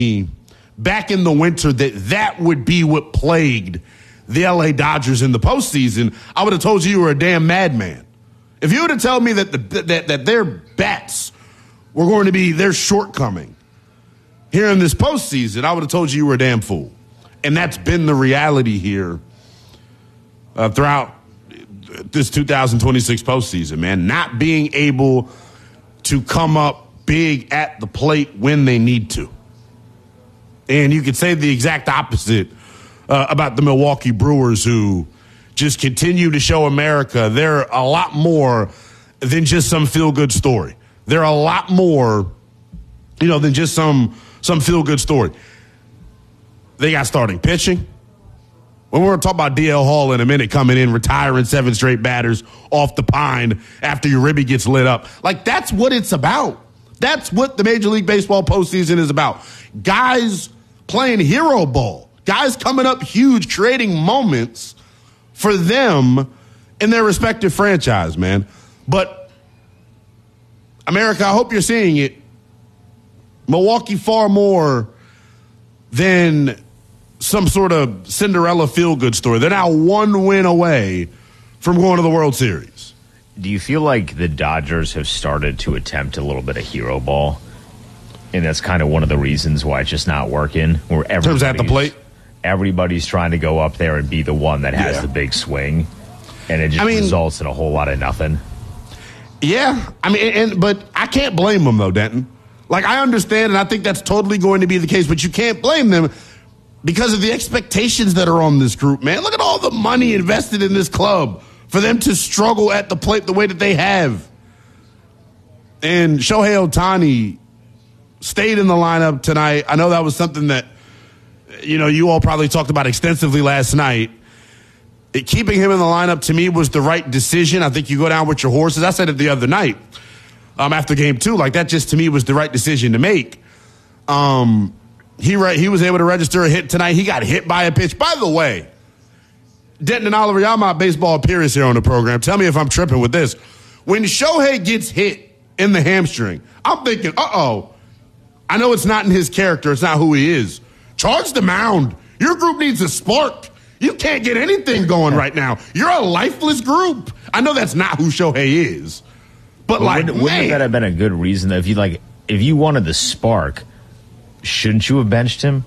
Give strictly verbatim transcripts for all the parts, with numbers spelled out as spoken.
back in the winter that that would be what plagued the L A Dodgers in the postseason, I would have told you you were a damn madman. If you would have told me that the that, that their bats were going to be their shortcoming here in this postseason, I would have told you you were a damn fool. And that's been the reality here uh, throughout this two thousand twenty-six postseason, man. Not being able to come up big at the plate when they need to. And you could say the exact opposite uh, about the Milwaukee Brewers, who just continue to show America they're a lot more than just some feel-good story. They're a lot more, you know, than just some some feel-good story. They got starting pitching. When we're going to talk about D L Hall in a minute, coming in, retiring seven straight batters off the pine after your ribby gets lit up. Like, that's what it's about. That's what the Major League Baseball postseason is about. Guys playing hero ball. Guys coming up huge, creating moments for them in their respective franchise, man. But, America, I hope you're seeing it. Milwaukee far more than some sort of Cinderella feel-good story. They're now one win away from going to the World Series. Do you feel like the Dodgers have started to attempt a little bit of hero ball? And that's kind of one of the reasons why it's just not working. Where everybody's at the plate? Everybody's trying to go up there and be the one that has yeah. the big swing. And it just I mean, results in a whole lot of nothing. Yeah. I mean, and but I can't blame them, though, Denton. Like, I understand, and I think that's totally going to be the case, but you can't blame them because of the expectations that are on this group, man. Look at all the money invested in this club for them to struggle at the plate the way that they have. And Shohei Ohtani stayed in the lineup tonight. I know that was something that, you know, you all probably talked about extensively last night. It, keeping him in the lineup, to me, was the right decision. I think you go down with your horses. I said it the other night um, after game two. Like, that just, to me, was the right decision to make. Um, he, re- he was able to register a hit tonight. He got hit by a pitch. By the way, Denton and Oliver, y'all my baseball peers here on the program. Tell me if I'm tripping with this. When Shohei gets hit in the hamstring, I'm thinking, uh-oh, I know it's not in his character. It's not who he is. Charge the mound. Your group needs a spark. You can't get anything going right now. You're a lifeless group. I know that's not who Shohei is. But, well, like, wouldn't, wouldn't that have been a good reason? That if you like, if you wanted the spark, shouldn't you have benched him?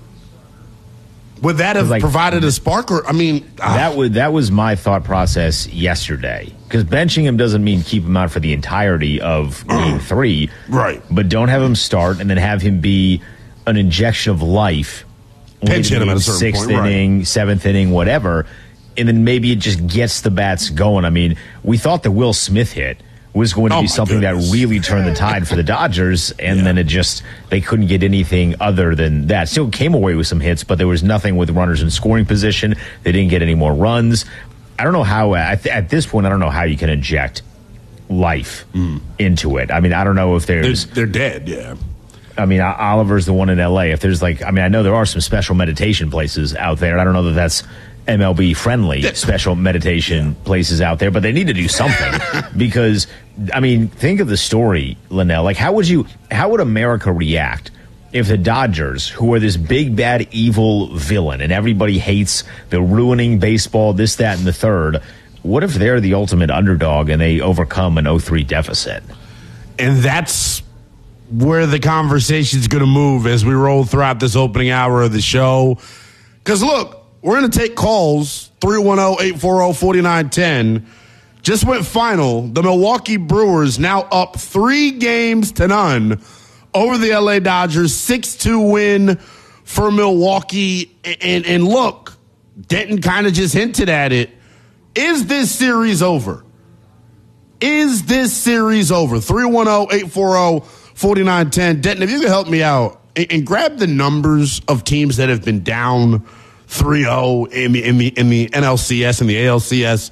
Would that have like, provided a spark? Or I mean, that uh, would that was my thought process yesterday. Because benching him doesn't mean keep him out for the entirety of game three, right? But don't have him start and then have him be an injection of life. Pinch hit him at a certain sixth point, inning, right. seventh inning, whatever, and then maybe it just gets the bats going. I mean, we thought the Will Smith hit was going to oh be something goodness. that really turned the tide for the Dodgers, and yeah. then it just, they couldn't get anything other than that. Still came away with some hits, but there was nothing with runners in scoring position. They didn't get any more runs. I don't know how, at, at this point, I don't know how you can inject life mm. into it. I mean, I don't know if there's... They're, they're dead, yeah. I mean, Oliver's the one in L A. If there's like, I mean, I know there are some special meditation places out there. I don't know that that's M L B friendly special meditation yeah. places out there, but they need to do something because, I mean, think of the story, Linnell. Like, how would you, how would America react if the Dodgers, who are this big, bad, evil villain and everybody hates, they're ruining baseball, this, that, and the third, what if they're the ultimate underdog and they overcome an oh three deficit? And that's where the conversation's going to move as we roll throughout this opening hour of the show. Because, look, we're going to take calls, three one zero, eight four zero, four nine one zero. Just went final. The Milwaukee Brewers now up three games to none over the L A Dodgers. six two win for Milwaukee. And, and look, Denton kind of just hinted at it. Is this series over? Is this series over? three one zero, eight four zero, four nine one zero. Denton, if you could help me out and, and grab the numbers of teams that have been down three oh in the, in the, in the N L C S and the A L C S.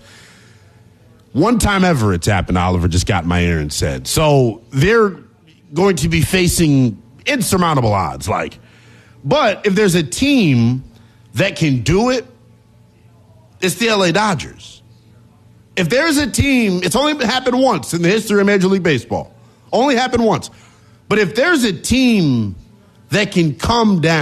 One time ever it's happened, Oliver just got in my ear and said. So they're going to be facing insurmountable odds. Like, but if there's a team that can do it, it's the L A Dodgers. If there's a team, it's only happened once in the history of Major League Baseball. Only happened once. But if there's a team that can come down